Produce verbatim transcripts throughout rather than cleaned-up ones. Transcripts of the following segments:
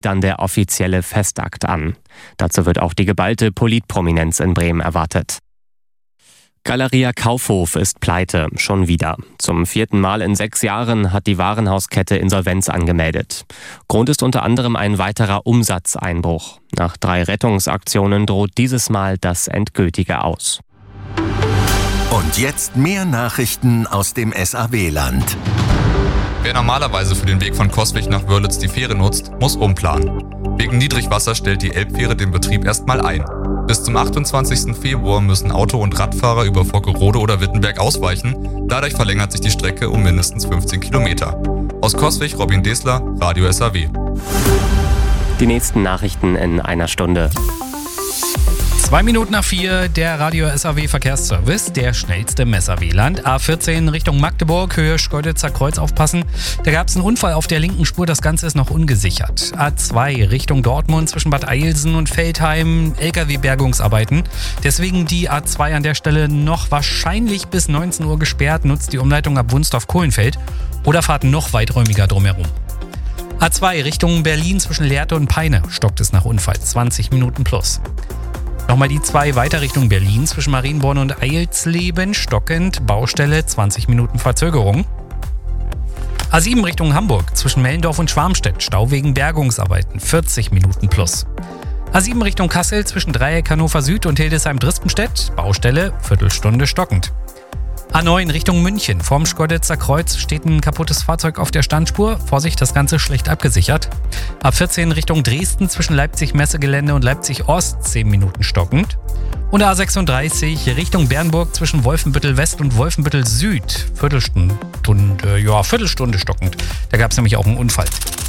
dann der offizielle Festakt an. Dazu wird auch die geballte Politprominenz in Bremen erwartet. Galeria Kaufhof ist pleite, schon wieder. Zum vierten Mal in sechs Jahren hat die Warenhauskette Insolvenz angemeldet. Grund ist unter anderem ein weiterer Umsatzeinbruch. Nach drei Rettungsaktionen droht dieses Mal das endgültige Aus. Und jetzt mehr Nachrichten aus dem S A W-Land. Wer normalerweise für den Weg von Coswig nach Wörlitz die Fähre nutzt, muss umplanen. Wegen Niedrigwasser stellt die Elbfähre den Betrieb erstmal ein. Bis zum achtundzwanzigsten Februar müssen Auto- und Radfahrer über Vockerode oder Wittenberg ausweichen. Dadurch verlängert sich die Strecke um mindestens fünfzehn Kilometer. Aus Coswig, Robin Desler, Radio S A W. Die nächsten Nachrichten in einer Stunde. Zwei Minuten nach vier, der Radio S A W Verkehrsservice, der schnellste im S A W-Land. A vierzehn Richtung Magdeburg, Höhe Schkeuditzer Kreuz aufpassen. Da gab es einen Unfall auf der linken Spur, das Ganze ist noch ungesichert. A zwei Richtung Dortmund zwischen Bad Eilsen und Veltheim, L K W-Bergungsarbeiten. Deswegen die A zwei an der Stelle noch wahrscheinlich bis neunzehn Uhr gesperrt, nutzt die Umleitung ab Wunsdorf-Kohlenfeld oder fahrt noch weiträumiger drumherum. A zwei Richtung Berlin zwischen Lehrte und Peine, stockt es nach Unfall, zwanzig Minuten plus. Nochmal die zwei weiter Richtung Berlin zwischen Marienborn und Eilsleben, stockend, Baustelle, zwanzig Minuten Verzögerung. A sieben Richtung Hamburg zwischen Mellendorf und Schwarmstedt, Stau wegen Bergungsarbeiten, vierzig Minuten plus. A sieben Richtung Kassel zwischen Dreieck Hannover Süd und Hildesheim-Drispenstedt, Baustelle, Viertelstunde stockend. A neun Richtung München, vorm Schkeuditzer Kreuz steht ein kaputtes Fahrzeug auf der Standspur. Vorsicht, das Ganze schlecht abgesichert. A vierzehn Richtung Dresden zwischen Leipzig-Messegelände und Leipzig-Ost, zehn Minuten stockend. Und A sechsunddreißig Richtung Bernburg zwischen Wolfenbüttel West und Wolfenbüttel Süd, Viertelstunde, ja, Viertelstunde stockend. Da gab es nämlich auch einen Unfall.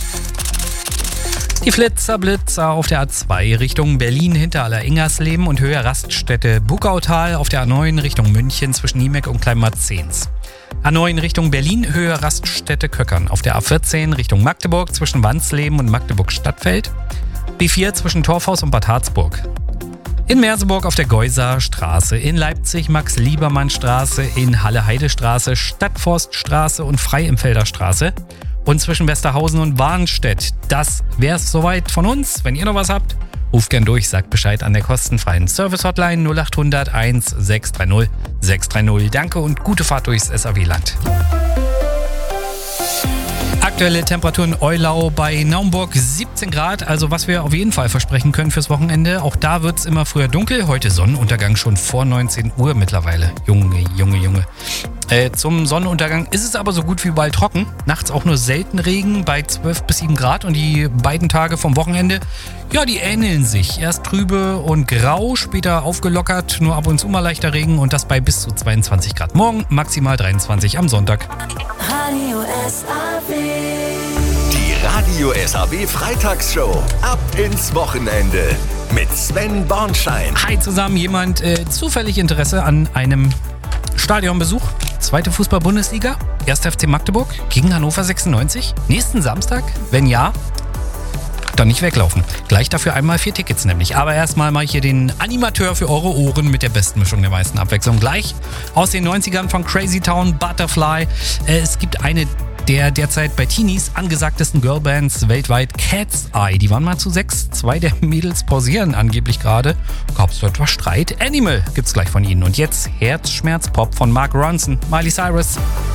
Die Flitzer-Blitzer auf der A zwei Richtung Berlin hinter Aller-Ingersleben und Höhe Raststätte Buckautal, auf der A neun Richtung München zwischen Niemeck und Kleinmarzens. A neun Richtung Berlin, Höhe Raststätte Köckern, auf der A vierzehn Richtung Magdeburg zwischen Wansleben und Magdeburg-Stadtfeld. B vier zwischen Torfhaus und Bad Harzburg. In Merseburg auf der Geuser Straße, in Leipzig Max-Liebermann-Straße, in Halle-Heide-Straße, Stadtforststraße und Freiempfelder Straße. Und zwischen Westerhausen und Warnstedt. Das wär's soweit von uns. Wenn ihr noch was habt, ruft gern durch, sagt Bescheid an der kostenfreien Service-Hotline null acht hundert eins sechs drei null sechs drei null. Danke und gute Fahrt durchs S A W-Land. Aktuelle Temperaturen Eulau bei Naumburg siebzehn Grad, also was wir auf jeden Fall versprechen können fürs Wochenende. Auch da wird es immer früher dunkel, heute Sonnenuntergang schon vor neunzehn Uhr mittlerweile. Junge, Junge, Junge. Äh, zum Sonnenuntergang ist es aber so gut wie überall trocken. Nachts auch nur selten Regen bei zwölf bis sieben Grad und die beiden Tage vom Wochenende, ja, die ähneln sich. Erst trübe und grau, später aufgelockert, nur ab und zu mal leichter Regen und das bei bis zu zweiundzwanzig Grad. Morgen maximal dreiundzwanzig am Sonntag. Radio S A W. Die Radio S A W Freitagsshow. Ab ins Wochenende mit Sven Bornschein. Hi zusammen, jemand äh, zufällig Interesse an einem Stadionbesuch? Zweite Fußball-Bundesliga? erster F C Magdeburg gegen Hannover sechsundneunzig? Nächsten Samstag? Wenn ja, dann nicht weglaufen. Gleich dafür einmal vier Tickets nämlich. Aber erstmal mache ich hier den Animateur für eure Ohren mit der besten Mischung der meisten Abwechslung. Gleich aus den neunzigern von Crazy Town, Butterfly. Äh, es gibt eine der derzeit bei Teenies angesagtesten Girlbands weltweit, Cat's Eye. Die waren mal zu sechs. Zwei der Mädels pausieren angeblich gerade. Gab es dort was Streit? Animal gibt's gleich von ihnen. Und jetzt Herzschmerz-Pop von Mark Ronson, Miley Cyrus.